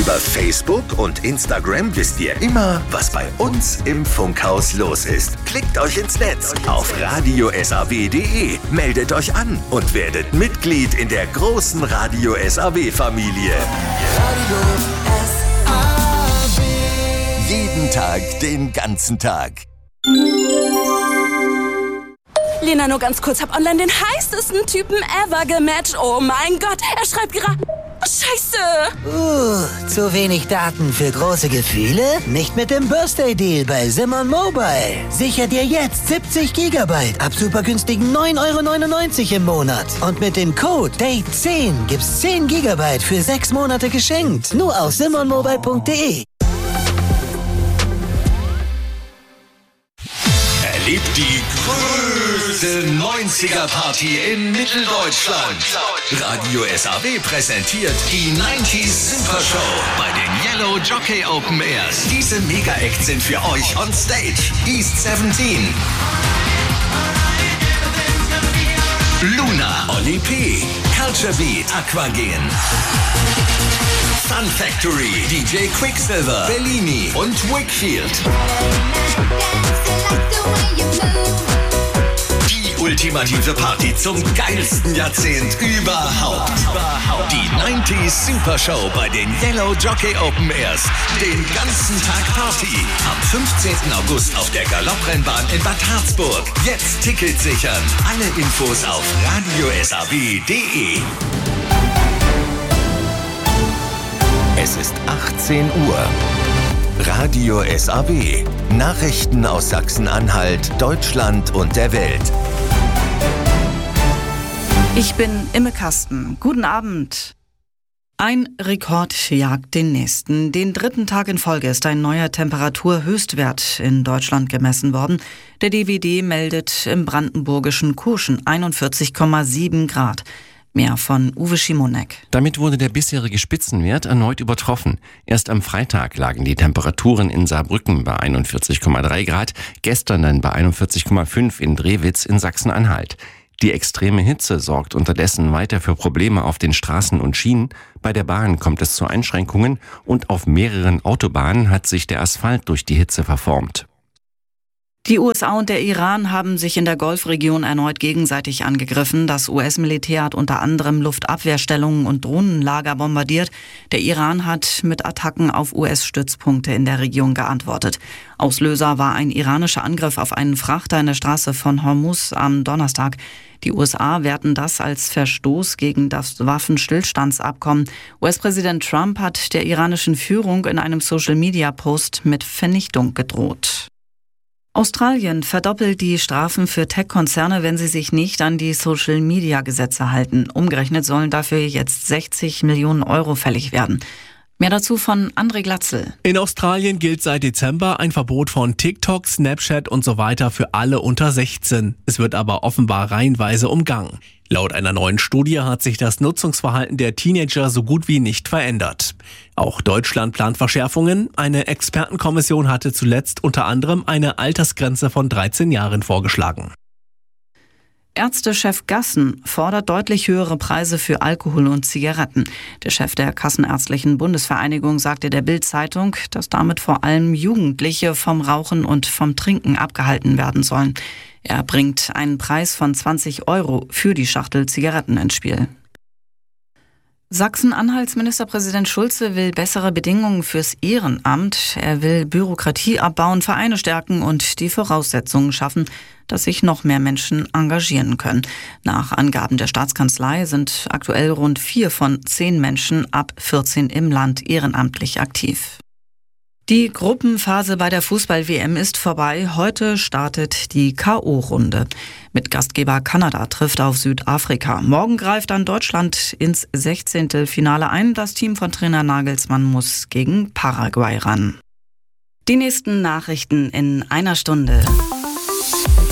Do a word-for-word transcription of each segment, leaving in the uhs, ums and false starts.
Über Facebook und Instagram wisst ihr immer, was bei uns im Funkhaus los ist. Klickt euch ins Netz auf radio s a w punkt d e, meldet euch an und werdet Mitglied in der großen Radio S A W-Familie. Radio S A W. Jeden Tag, den ganzen Tag. Lena, nur ganz kurz, hab online den heißesten Typen ever gematcht. Oh mein Gott, er schreibt gerade... Scheiße! Uh, zu wenig Daten für große Gefühle? Nicht mit dem Birthday-Deal bei Simon Mobile. Sicher dir jetzt siebzig Gigabyte ab super günstigen neun Euro neunundneunzig im Monat. Und mit dem Code Date zehn gibt's zehn Gigabyte für sechs Monate geschenkt. Nur auf simon mobile punkt d e. Erlebt die größte neunziger-Party in Mitteldeutschland. Radio S A W präsentiert die neunzig Super Show bei den Yellow Jockey Open Airs. Diese Mega-Acts sind für euch on stage. East siebzehn, Luna, Oli P, Culture Beat, Aquagen, Fun Factory, D J Quicksilver, Bellini und Wickfield. Die ultimative Party zum geilsten Jahrzehnt überhaupt. Die neunzig Super Show bei den Yellow Jockey Open Airs. Den ganzen Tag Party. Am fünfzehnten August auf der Galopprennbahn in Bad Harzburg. Jetzt Ticket sichern. Alle Infos auf radio s a w punkt d e. Es ist achtzehn Uhr. Radio S A W. Nachrichten aus Sachsen-Anhalt, Deutschland und der Welt. Ich bin Imme Kasten. Guten Abend. Ein Rekord jagt den nächsten. Den dritten Tag in Folge ist ein neuer Temperaturhöchstwert in Deutschland gemessen worden. Der D W D meldet im brandenburgischen Kurschen einundvierzig Komma sieben Grad. Mehr von Uwe Schimonek. Damit wurde der bisherige Spitzenwert erneut übertroffen. Erst am Freitag lagen die Temperaturen in Saarbrücken bei einundvierzig Komma drei Grad, gestern dann bei einundvierzig Komma fünf in Drewitz in Sachsen-Anhalt. Die extreme Hitze sorgt unterdessen weiter für Probleme auf den Straßen und Schienen. Bei der Bahn kommt es zu Einschränkungen und auf mehreren Autobahnen hat sich der Asphalt durch die Hitze verformt. Die U S A und der Iran haben sich in der Golfregion erneut gegenseitig angegriffen. Das U S-Militär hat unter anderem Luftabwehrstellungen und Drohnenlager bombardiert. Der Iran hat mit Attacken auf U S-Stützpunkte in der Region geantwortet. Auslöser war ein iranischer Angriff auf einen Frachter in der Straße von Hormuz am Donnerstag. Die U S A werten das als Verstoß gegen das Waffenstillstandsabkommen. U S-Präsident Trump hat der iranischen Führung in einem Social-Media-Post mit Vernichtung gedroht. Australien verdoppelt die Strafen für Tech-Konzerne, wenn sie sich nicht an die Social-Media-Gesetze halten. Umgerechnet sollen dafür jetzt sechzig Millionen Euro fällig werden. Mehr dazu von André Glatzel. In Australien gilt seit Dezember ein Verbot von TikTok, Snapchat und so weiter für alle unter sechzehn. Es wird aber offenbar reihenweise umgangen. Laut einer neuen Studie hat sich das Nutzungsverhalten der Teenager so gut wie nicht verändert. Auch Deutschland plant Verschärfungen. Eine Expertenkommission hatte zuletzt unter anderem eine Altersgrenze von dreizehn Jahren vorgeschlagen. Ärztechef Gassen fordert deutlich höhere Preise für Alkohol und Zigaretten. Der Chef der Kassenärztlichen Bundesvereinigung sagte der Bild-Zeitung, dass damit vor allem Jugendliche vom Rauchen und vom Trinken abgehalten werden sollen. Er bringt einen Preis von zwanzig Euro für die Schachtel Zigaretten ins Spiel. Sachsen-Anhalts Ministerpräsident Schulze will bessere Bedingungen fürs Ehrenamt. Er will Bürokratie abbauen, Vereine stärken und die Voraussetzungen schaffen, dass sich noch mehr Menschen engagieren können. Nach Angaben der Staatskanzlei sind aktuell rund vier von zehn Menschen ab vierzehn im Land ehrenamtlich aktiv. Die Gruppenphase bei der Fußball-W M ist vorbei. Heute startet die K O-Runde. Mit Gastgeber Kanada trifft auf Südafrika. Morgen greift dann Deutschland ins Sechzehntelfinale ein. Das Team von Trainer Nagelsmann muss gegen Paraguay ran. Die nächsten Nachrichten in einer Stunde. achtzehn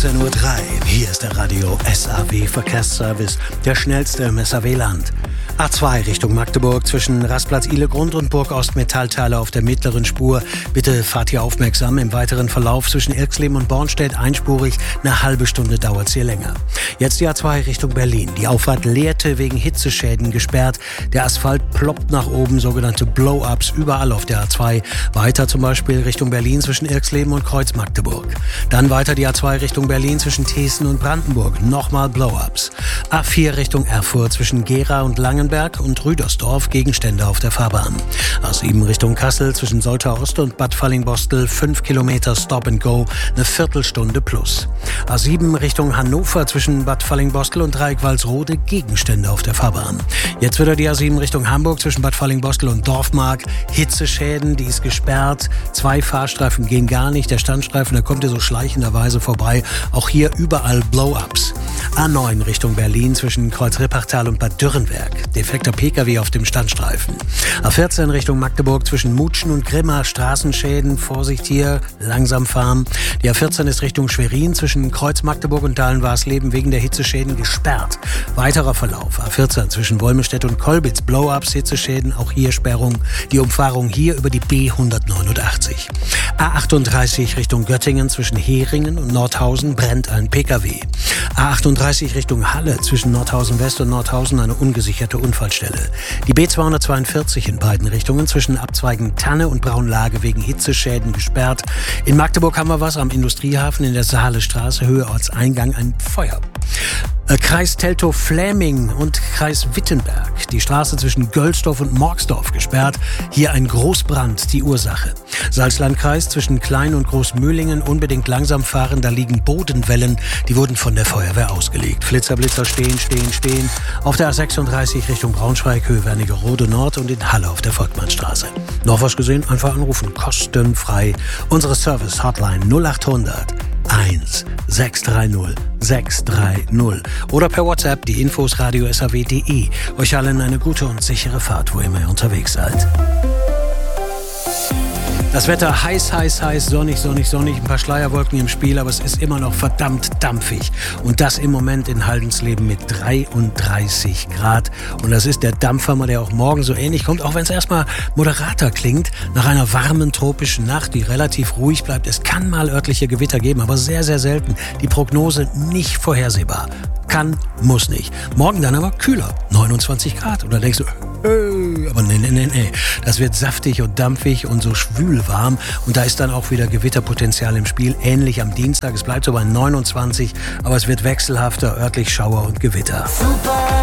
neunzehn Uhr drei. Hier ist der Radio S A W Verkehrsservice, der schnellste im S A W-Land. A zwei Richtung Magdeburg zwischen Rastplatz Ihlegrund und Burg Ost-Metallteile auf der mittleren Spur. Bitte fahrt hier aufmerksam. Im weiteren Verlauf zwischen Irxleben und Bornstedt einspurig. Eine halbe Stunde dauert es hier länger. Jetzt die A zwei Richtung Berlin. Die Auffahrt Lehrte wegen Hitzeschäden gesperrt. Der Asphalt ploppt nach oben, sogenannte Blow-Ups überall auf der A zwei. Weiter zum Beispiel Richtung Berlin zwischen Irxleben und Kreuz Magdeburg. Dann weiter die A zwei Richtung Berlin zwischen Thesen und Brandenburg. Nochmal Blow-Ups. A vier Richtung Erfurt zwischen Gera und Langenberg und Rüdersdorf, Gegenstände auf der Fahrbahn. A sieben Richtung Kassel zwischen Soltau Ost und Bad Fallingbostel, fünf Kilometer Stop and Go, eine Viertelstunde plus. A sieben Richtung Hannover zwischen Bad Fallingbostel und Dreieck-Walsrode, Gegenstände auf der Fahrbahn. Jetzt wieder die A sieben Richtung Hamburg zwischen Bad Fallingbostel und Dorfmark, Hitzeschäden, die ist gesperrt, zwei Fahrstreifen gehen gar nicht, der Standstreifen, der kommt hier so schleichenderweise vorbei, auch hier überall Blow-Ups. A neun Richtung Berlin zwischen Kreuz-Rippertal und Bad Dürrenberg. Defekter P K W auf dem Standstreifen. A vierzehn Richtung Magdeburg zwischen Mutschen und Grimma. Straßenschäden. Vorsicht hier, langsam fahren. Die A vierzehn ist Richtung Schwerin zwischen Kreuz Magdeburg und Dahlen-Warsleben wegen der Hitzeschäden gesperrt. Weiterer Verlauf. A vierzehn zwischen Wolmestedt und Kolbitz. Blow-ups, Hitzeschäden, auch hier Sperrung. Die Umfahrung hier über die B hundertneunundachtzig. A achtunddreißig Richtung Göttingen zwischen Heringen und Nordhausen brennt ein P K W. A achtunddreißig Richtung Halle zwischen Nordhausen West und Nordhausen eine ungesicherte Unfallstelle. Die B zweihundertzweiundvierzig in beiden Richtungen zwischen Abzweigen Tanne und Braunlage wegen Hitzeschäden gesperrt. In Magdeburg haben wir was am Industriehafen in der Saalestraße, Höhe Ortseingang, ein Feuer. Kreis Teltow-Fläming und Kreis Wittenberg. Die Straße zwischen Gölsdorf und Morgsdorf gesperrt. Hier ein Großbrand, die Ursache. Salzlandkreis zwischen Klein- und Großmühlingen unbedingt langsam fahren. Da liegen Bodenwellen. Die wurden von der Feuerwehr ausgelegt. Flitzer, Blitzer, stehen, stehen, stehen. Auf der A sechsunddreißig Richtung Braunschweig, Höhe Wernigerode Nord und in Halle auf der Volkmannstraße. Noch was gesehen? Einfach anrufen. Kostenfrei. Unsere Service-Hotline null achthundert eins sechs drei null sechs drei null oder per WhatsApp die Infos radio s a w punkt d e. Euch allen eine gute und sichere Fahrt, wo immer ihr unterwegs seid. Das Wetter heiß, heiß, heiß, sonnig, sonnig, sonnig, ein paar Schleierwolken im Spiel, aber es ist immer noch verdammt dampfig. Und das im Moment in Haldensleben mit dreiunddreißig Grad. Und das ist der Dampfhammer, der auch morgen so ähnlich kommt, auch wenn es erstmal moderater klingt, nach einer warmen tropischen Nacht, die relativ ruhig bleibt. Es kann mal örtliche Gewitter geben, aber sehr, sehr selten. Die Prognose nicht vorhersehbar. Kann, muss nicht. Morgen dann aber kühler, neunundzwanzig Grad. Und dann denkst du, äh, aber nee, nee, nee, nee. Das wird saftig und dampfig und so schwül warm. Und da ist dann auch wieder Gewitterpotenzial im Spiel. Ähnlich am Dienstag. Es bleibt so bei neunundzwanzig, aber es wird wechselhafter, örtlich Schauer und Gewitter. Super